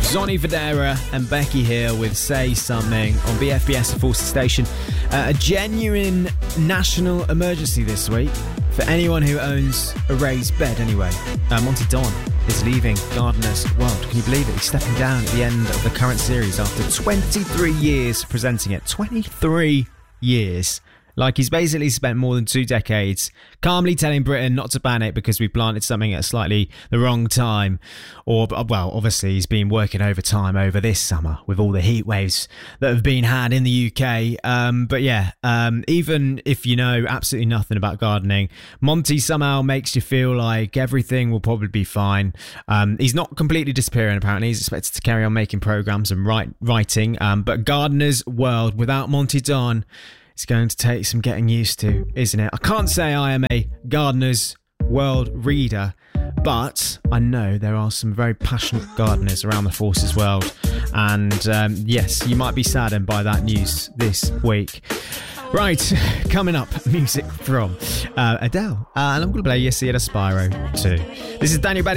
Zonny Fodera and Becky Hill with Say Something on BFBS Forces Station. A genuine national emergency this week for anyone who owns a raised bed anyway. Monty Don is leaving Gardener's World. Can you believe it? He's stepping down at the end of the current series after 23 years presenting it. 23 years. Like, he's basically spent more than 2 decades calmly telling Britain not to ban it because we planted something at slightly the wrong time. Or, well, obviously he's been working overtime over this summer with all the heat waves that have been had in the UK. But yeah, even if you know absolutely nothing about gardening, Monty somehow makes you feel like everything will probably be fine. He's not completely disappearing, apparently. He's expected to carry on making programmes and writing. But Gardener's World without Monty Don, it's going to take some getting used to, isn't it? I can't say I am a Gardener's World reader, but I know there are some very passionate gardeners around the Forces world. And yes, you might be saddened by that news this week. Right, coming up, music from Adele. And I'm going to play Yes, Spyro too. This is Daniel Benny.